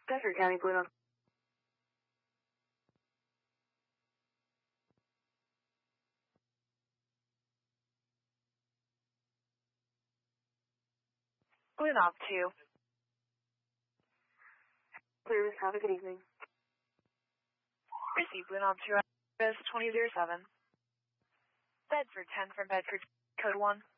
Bedford County, Blue Knob. Blue Knob 2. Clear, have a good evening. Receive Blue Knob 2, address 2007. Bedford 10 from Bedford, code 1.